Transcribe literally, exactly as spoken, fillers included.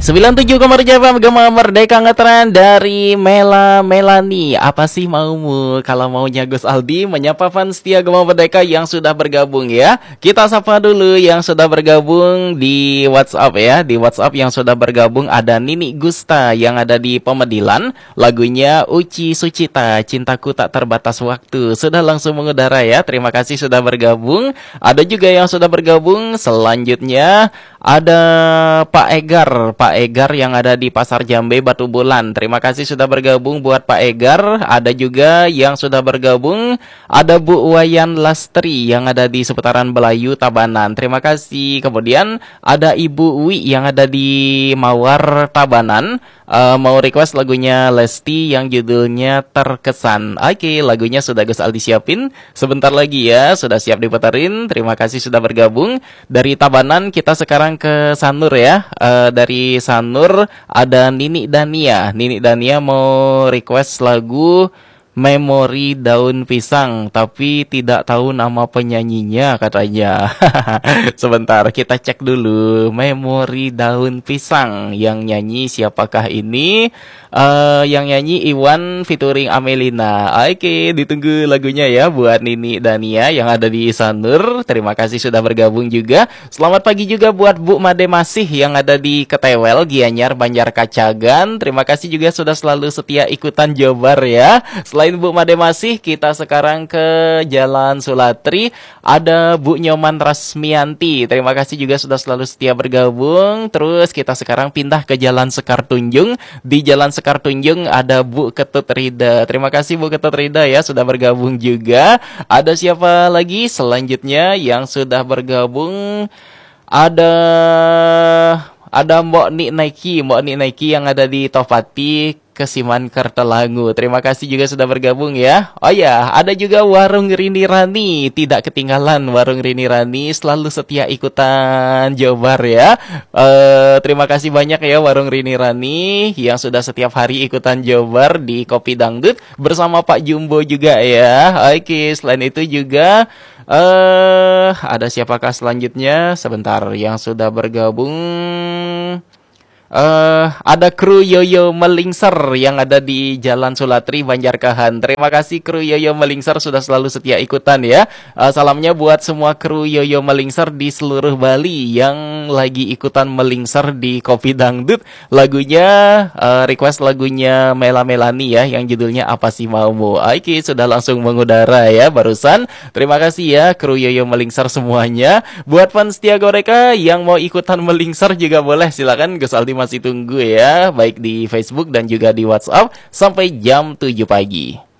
sembilan puluh tujuh koma tujuh F M Gema Merdeka Ngetren dari Mela Melani. Apa sih maumu? Kalau maunya Gus Aldi menyapa fans setia Gema Merdeka yang sudah bergabung ya. Kita sapa dulu yang sudah bergabung di WhatsApp ya. Di WhatsApp yang sudah bergabung ada Nini Gusta yang ada di Pemedilan. Lagunya Uci Sucita, Cintaku Tak Terbatas Waktu. Sudah langsung mengudara ya. Terima kasih sudah bergabung. Ada juga yang sudah bergabung. Selanjutnya ada Pak Egar, Pak Egar yang ada di Pasar Jambe Batu Bulan. Terima kasih sudah bergabung buat Pak Egar. Ada juga yang sudah bergabung, ada Bu Wayan Lastri yang ada di seputaran Belayu Tabanan. Terima kasih. Kemudian ada Ibu Wi yang ada di Mawar Tabanan. Uh, mau request lagunya Lesti yang judulnya Terkesan. Oke, lagunya sudah Gus Aldi siapin. Sebentar lagi ya, sudah siap diputerin. Terima kasih sudah bergabung. Dari Tabanan kita sekarang ke Sanur ya. Uh, dari Sanur ada Nini Dania. Nini Dania mau request lagu Memori Daun Pisang, tapi tidak tahu nama penyanyinya katanya. Sebentar, kita cek dulu. Memori Daun Pisang, yang nyanyi siapakah ini? Uh, yang nyanyi Iwan featuring Amelina. Oke, ditunggu lagunya ya buat Nini Dania yang ada di Sanur. Terima kasih sudah bergabung juga. Selamat pagi juga buat Bu Made Masih yang ada di Ketewel, Gianyar, Banjar Kacagan. Terima kasih juga sudah selalu setia ikutan Jobar ya. Selain Bu Made Masih, kita sekarang ke Jalan Sulatri. Ada Bu Nyoman Rasmianti. Terima kasih juga sudah selalu setia bergabung. Terus kita sekarang pindah ke Jalan Sekar Tunjung. Di Jalan Sekar Tunjung ada Bu Ketut Rida. Terima kasih Bu Ketut Rida ya sudah bergabung juga. Ada siapa lagi selanjutnya yang sudah bergabung? Ada ada Mbok Nik Naiki, Mbok Nik Naiki yang ada di Topati, Kesiman Kertelangu. Terima kasih juga sudah bergabung ya. Oh ya, ada juga Warung Rini Rani. Tidak ketinggalan Warung Rini Rani, selalu setia ikutan Jobar ya. Uh, terima kasih banyak ya Warung Rini Rani yang sudah setiap hari ikutan Jobar di Kopi Dangdut bersama Pak Jumbo juga ya. Oke, selain itu juga uh, ada siapakah selanjutnya? Sebentar, yang sudah bergabung Uh, ada kru Yoyo Melingser yang ada di Jalan Sulatri, Banjarkahan. Terima kasih kru Yoyo Melingser sudah selalu setia ikutan ya. Uh, salamnya buat semua kru Yoyo Melingser di seluruh Bali yang lagi ikutan melingser di Kopi Dangdut. Lagunya uh, request lagunya Mela Melani ya yang judulnya Apa Sih Maumu. Oke, sudah langsung mengudara ya barusan. Terima kasih ya kru Yoyo Melingser semuanya. Buat fans setia Goreka yang mau ikutan melingser juga boleh, silakan. Gus Aldi masih tunggu ya, baik di Facebook dan juga di WhatsApp sampai jam tujuh pagi.